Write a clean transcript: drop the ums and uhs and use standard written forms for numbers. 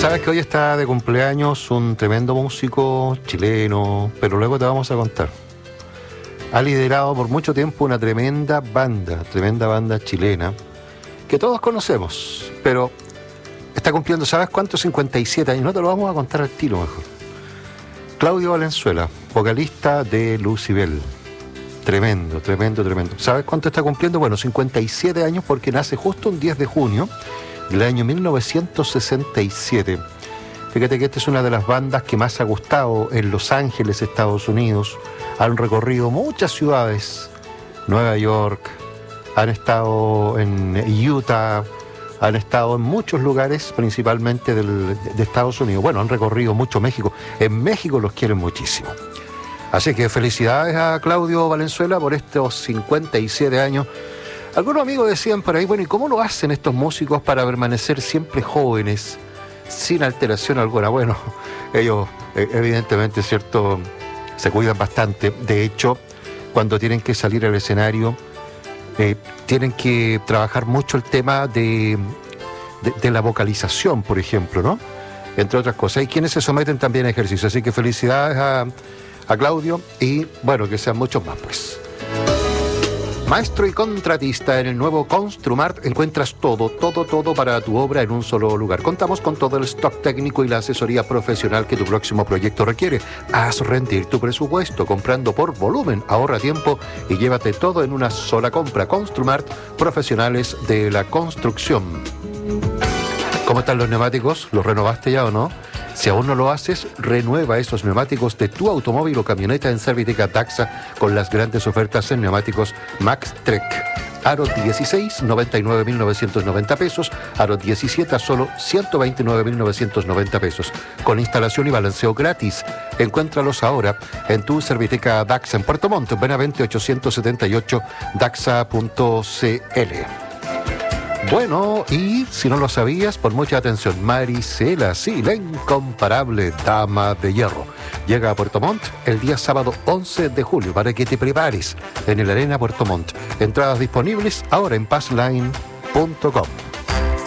Sabes que hoy está de cumpleaños un tremendo músico chileno, pero luego te vamos a contar. Ha liderado por mucho tiempo una tremenda banda chilena, que todos conocemos, pero está cumpliendo, ¿sabes cuánto? 57 años, no te lo vamos a contar al tiro mejor. Claudio Valenzuela, vocalista de Lucybell. Tremendo. ¿Sabes cuánto está cumpliendo? Bueno, 57 años porque nace justo un 10 de junio del año 1967. Fíjate que esta es una de las bandas que más ha gustado en Los Ángeles, Estados Unidos. Han recorrido muchas ciudades, Nueva York, han estado en Utah, han estado en muchos lugares, principalmente de Estados Unidos. Bueno, han recorrido mucho México. En México los quieren muchísimo. Así que felicidades a Claudio Valenzuela por estos 57 años. Algunos amigos decían por ahí, bueno, ¿y cómo lo hacen estos músicos para permanecer siempre jóvenes, sin alteración alguna? Bueno, ellos evidentemente, ¿cierto?, se cuidan bastante. De hecho, cuando tienen que salir al escenario, tienen que trabajar mucho el tema de la vocalización, por ejemplo, ¿no? Entre otras cosas. Hay quienes se someten también a ejercicio. Así que felicidades a Claudio y, bueno, que sean muchos más, pues. Maestro y contratista, en el nuevo Construmart encuentras todo para tu obra en un solo lugar. Contamos con todo el stock técnico y la asesoría profesional que tu próximo proyecto requiere. Haz rendir tu presupuesto comprando por volumen, ahorra tiempo y llévate todo en una sola compra. Construmart, profesionales de la construcción. ¿Cómo están los neumáticos? ¿Los renovaste ya o no? Si aún no lo haces, renueva esos neumáticos de tu automóvil o camioneta en Serviteca Daxa con las grandes ofertas en neumáticos Max Trek. Aro 16, 99.990 pesos. Aro 17 a solo 129.990 pesos. Con instalación y balanceo gratis. Encuéntralos ahora en tu Serviteca Daxa en Puerto Montt, Benavente 878, daxa.cl. Bueno, y si no lo sabías, pon mucha atención, Marisela, sí, la incomparable Dama de Hierro, llega a Puerto Montt el día sábado 11 de julio para que te prepares en el Arena Puerto Montt. Entradas disponibles ahora en passline.com.